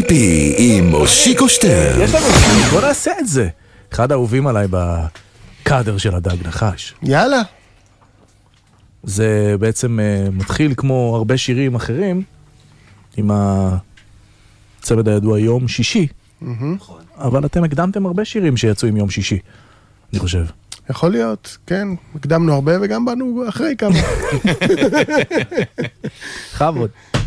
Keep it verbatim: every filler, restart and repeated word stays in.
פי עם מושיקו שטרן. יש לנו, בוא נעשה את זה. אחד האהובים עליי בקאדר של הדג נחש. יאללה. זה בעצם uh, מתחיל כמו הרבה שירים אחרים, עם הצמד הידוע יום שישי. Mm-hmm. אבל אתם הקדמתם הרבה שירים שיצאו עם יום שישי, אני חושב. יכול להיות, כן. הקדמנו הרבה וגם באנו אחרי כמה. חבוד.